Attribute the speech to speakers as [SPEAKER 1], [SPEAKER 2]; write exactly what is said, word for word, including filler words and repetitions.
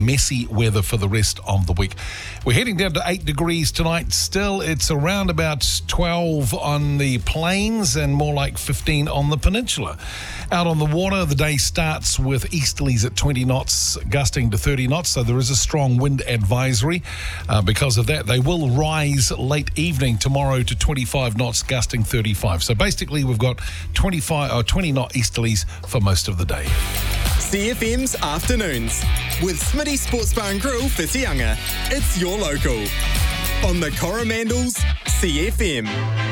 [SPEAKER 1] Messy weather for the rest of the week. We're heading down to eight degrees tonight. Still, it's around about twelve on the plains and more like fifteen on the peninsula. Out on the water, the day starts with easterlies at twenty knots, gusting to thirty knots, so there is a strong wind advisory. Uh, because of that, they will rise late evening tomorrow to twenty-five knots, gusting thirty-five. So basically, we've got twenty-five or twenty knot easterlies for most of the day.
[SPEAKER 2] C F M's Afternoons with Smitty Sports Bar and Grill, Whitianga. It's your local on the Coromandels C F M.